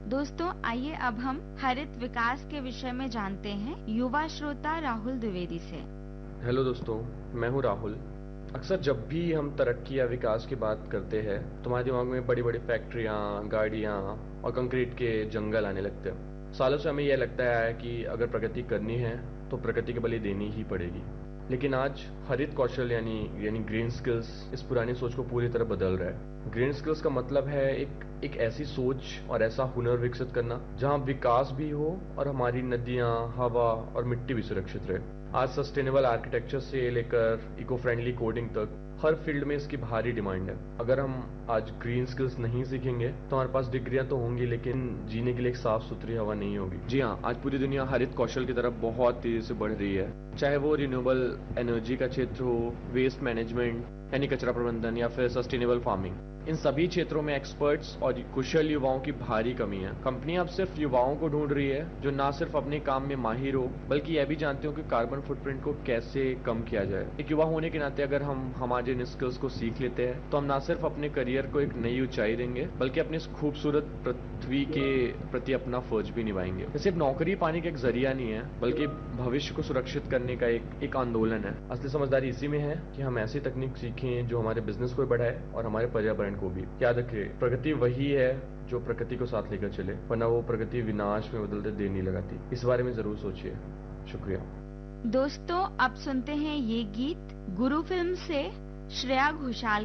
दोस्तों, आइए अब हम हरित विकास के विषय में जानते हैं युवा श्रोता राहुल द्विवेदी से। हेलो दोस्तों, मैं हूं राहुल। अक्सर जब भी हम तरक्की या विकास की बात करते हैं तो हमारे दिमाग में बड़ी बड़ी फैक्ट्रियां, गाड़ियां और कंक्रीट के जंगल आने लगते हैं। सालों से हमें यह लगता है कि अगर प्रगति करनी है तो प्रकृति के बलि देनी ही पड़ेगी। लेकिन आज हरित कौशल यानी ग्रीन स्किल्स इस पुरानी सोच को पूरी तरह बदल रहा है। ग्रीन स्किल्स का मतलब है एक ऐसी सोच और ऐसा हुनर विकसित करना जहां विकास भी हो और हमारी नदियां, हवा और मिट्टी भी सुरक्षित रहे। आज सस्टेनेबल आर्किटेक्चर से लेकर इको फ्रेंडली कोडिंग तक हर फील्ड में इसकी भारी डिमांड है। अगर हम आज ग्रीन स्किल्स नहीं सीखेंगे तो हमारे पास डिग्रियां तो होंगी लेकिन जीने के लिए एक साफ सुथरी हवा नहीं होगी। जी हाँ, आज पूरी दुनिया हरित कौशल की तरफ बहुत तेजी से बढ़ रही है, चाहे वो रिन्यूएबल एनर्जी का क्षेत्र हो, वेस्ट मैनेजमेंट यानी कचरा प्रबंधन, या फिर सस्टेनेबल फार्मिंग। इन सभी क्षेत्रों में एक्सपर्ट्स और कुशल युवाओं की भारी कमी है। कंपनियां अब सिर्फ युवाओं को ढूंढ रही है जो ना सिर्फ अपने काम में माहिर हो बल्कि यह भी जानते हो कि कार्बन फुटप्रिंट को कैसे कम किया जाए। एक युवा होने के नाते अगर हम हमारे इन स्किल्स को सीख लेते हैं तो हम ना सिर्फ अपने करियर को एक नई ऊंचाई देंगे बल्कि अपनी इस खूबसूरत पृथ्वी के प्रति अपना फर्ज भी निभाएंगे। ये सिर्फ नौकरी पाने का एक जरिया नहीं है बल्कि भविष्य को सुरक्षित करने का एक आंदोलन है। असली समझदारी इसी में है कि हम ऐसी तकनीक सीखें जो हमारे बिजनेस को बढ़ाए और हमारे पर्यावरण को भी। याद रखिए, प्रगति वही है जो प्रकृति को साथ लेकर चले, वरना वो प्रगति विनाश में बदलते देर नहीं लगाती। इस बारे में जरूर सोचिए। शुक्रिया। दोस्तों, अब सुनते हैं ये गीत गुरु फिल्म से श्रेया घोषाल